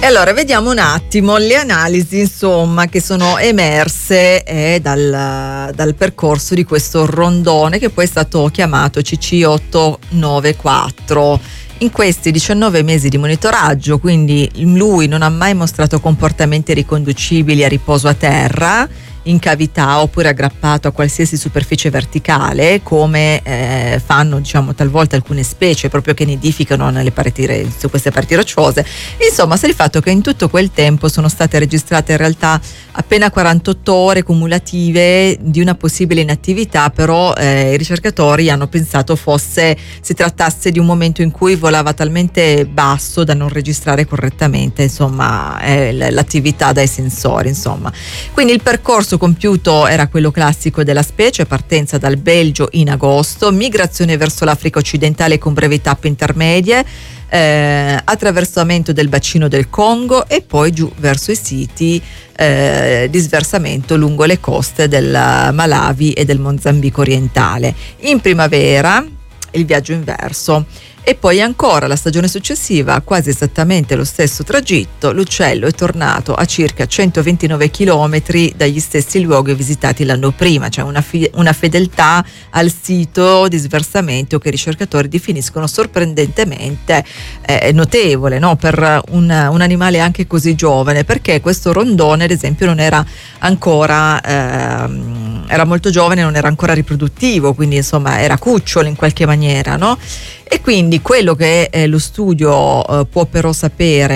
allora vediamo un attimo le analisi, insomma, che sono emerse dal percorso di questo rondone, che poi è stato chiamato CC894. In questi 19 mesi di monitoraggio, quindi lui non ha mai mostrato comportamenti riconducibili a riposo a terra, in cavità oppure aggrappato a qualsiasi superficie verticale, come fanno, diciamo, talvolta alcune specie proprio che nidificano su queste pareti rocciose. Insomma, sta il fatto che in tutto quel tempo sono state registrate in realtà appena 48 ore cumulative di una possibile inattività, però i ricercatori hanno pensato si trattasse di un momento in cui volava talmente basso da non registrare correttamente, insomma, l'attività dai sensori, insomma. Quindi il percorso compiuto era quello classico della specie: partenza dal Belgio in agosto, migrazione verso l'Africa occidentale con brevi tappe intermedie, attraversamento del bacino del Congo e poi giù verso i siti di sversamento lungo le coste del Malawi e del Mozambico orientale. In primavera il viaggio inverso. E poi ancora la stagione successiva, quasi esattamente lo stesso tragitto, l'uccello è tornato a circa 129 chilometri dagli stessi luoghi visitati l'anno prima, cioè una fedeltà al sito di sversamento che i ricercatori definiscono sorprendentemente notevole, no? Per un animale anche così giovane, perché questo rondone, ad esempio, non era ancora era molto giovane, non era ancora riproduttivo, quindi insomma era cucciolo in qualche maniera, no? E quindi quello che lo studio può però sapere